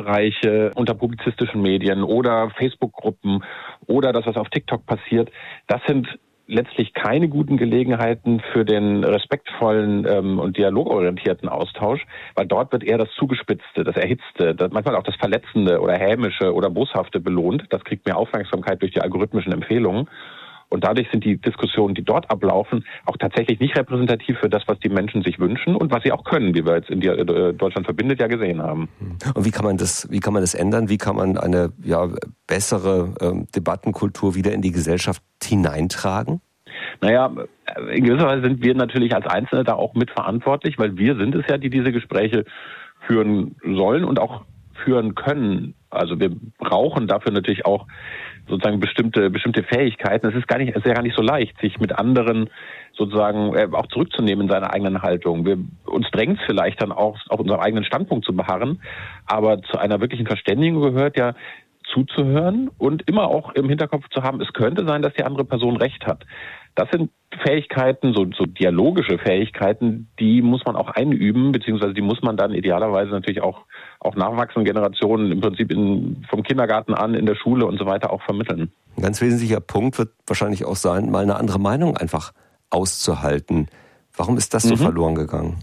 Kommentarbereiche unter publizistischen Medien oder Facebook-Gruppen oder das, was auf TikTok passiert, das sind letztlich keine guten Gelegenheiten für den respektvollen und dialogorientierten Austausch, weil dort wird eher das Zugespitzte, das Erhitzte, manchmal auch das Verletzende oder Hämische oder Boshafte belohnt. Das kriegt mehr Aufmerksamkeit durch die algorithmischen Empfehlungen. Und dadurch sind die Diskussionen, die dort ablaufen, auch tatsächlich nicht repräsentativ für das, was die Menschen sich wünschen und was sie auch können, wie wir jetzt in Deutschland verbindet ja gesehen haben. Und wie kann man das ändern? Wie kann man eine bessere Debattenkultur wieder in die Gesellschaft hineintragen? Naja, in gewisser Weise sind wir natürlich als Einzelne da auch mitverantwortlich, weil wir sind es ja, die diese Gespräche führen sollen und auch führen können. Also wir brauchen dafür natürlich auch sozusagen bestimmte Fähigkeiten. Es ist ja gar nicht so leicht, sich mit anderen sozusagen auch zurückzunehmen in seiner eigenen Haltung. Uns drängt es vielleicht dann auch, auf unserem eigenen Standpunkt zu beharren, aber zu einer wirklichen Verständigung gehört ja zuzuhören und immer auch im Hinterkopf zu haben, es könnte sein, dass die andere Person recht hat. Das sind Fähigkeiten, so dialogische Fähigkeiten, die muss man auch einüben, beziehungsweise die muss man dann idealerweise natürlich auch nachwachsenden Generationen im Prinzip vom Kindergarten an, in der Schule und so weiter auch vermitteln. Ein ganz wesentlicher Punkt wird wahrscheinlich auch sein, mal eine andere Meinung einfach auszuhalten. Warum ist das so verloren gegangen?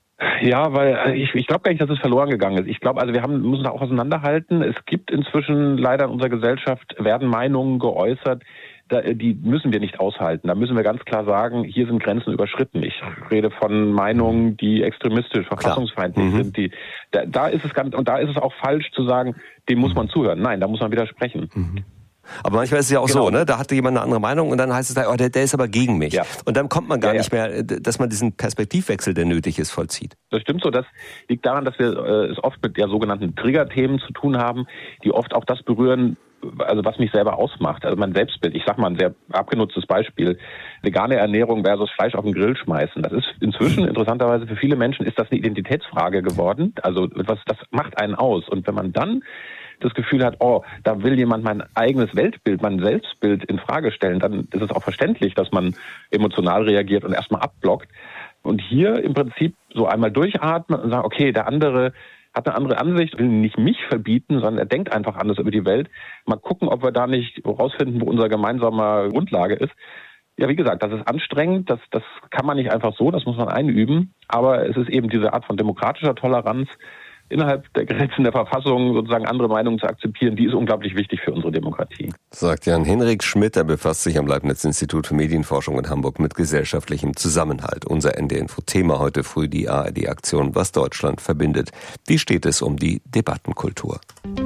Ja, weil ich glaube gar nicht, dass es verloren gegangen ist. Ich glaube, also wir müssen da auch auseinanderhalten. Es gibt inzwischen leider in unserer Gesellschaft, werden Meinungen geäußert, die müssen wir nicht aushalten. Da müssen wir ganz klar sagen, hier sind Grenzen überschritten. Ich rede von Meinungen, die extremistisch, verfassungsfeindlich sind. Da ist es auch falsch zu sagen, dem muss man zuhören. Nein, da muss man widersprechen. Aber manchmal ist es ja auch so, ne? Da hatte jemand eine andere Meinung und dann heißt es, der ist aber gegen mich. Ja. Und dann kommt man gar nicht mehr, dass man diesen Perspektivwechsel, der nötig ist, vollzieht. Das stimmt so. Das liegt daran, dass wir es oft mit sogenannten Triggerthemen zu tun haben, die oft auch das berühren, also was mich selber ausmacht, also mein Selbstbild. Ich sag mal ein sehr abgenutztes Beispiel: vegane Ernährung versus Fleisch auf den Grill schmeißen. Das ist inzwischen interessanterweise für viele Menschen ist das eine Identitätsfrage geworden. Also das macht einen aus. Und wenn man dann das Gefühl hat, da will jemand mein eigenes Weltbild, mein Selbstbild in Frage stellen, dann ist es auch verständlich, dass man emotional reagiert und erstmal abblockt. Und hier im Prinzip so einmal durchatmen und sagen, okay, der andere hat eine andere Ansicht, will nicht mich verbieten, sondern er denkt einfach anders über die Welt. Mal gucken, ob wir da nicht rausfinden, wo unser gemeinsamer Grundlage ist. Ja, wie gesagt, das ist anstrengend, das kann man nicht einfach so, das muss man einüben. Aber es ist eben diese Art von demokratischer Toleranz, innerhalb der Grenzen der Verfassung sozusagen andere Meinungen zu akzeptieren, die ist unglaublich wichtig für unsere Demokratie. Sagt Jan-Henrik Schmidt, er befasst sich am Leibniz-Institut für Medienforschung in Hamburg mit gesellschaftlichem Zusammenhalt. Unser NDR-Info-Thema heute früh, die ARD-Aktion Was Deutschland verbindet. Wie steht es um die Debattenkultur?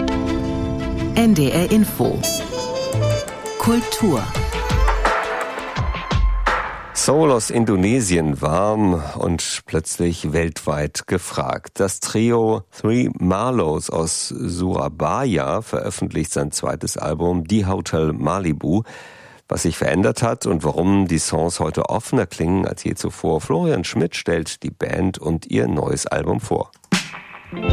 NDR-Info Kultur. Soul aus Indonesien, warm und plötzlich weltweit gefragt. Das Trio Three Marlows aus Surabaya veröffentlicht sein zweites Album The Hotel Malibu. Was sich verändert hat und warum die Songs heute offener klingen als je zuvor. Florian Schmidt stellt die Band und ihr neues Album vor.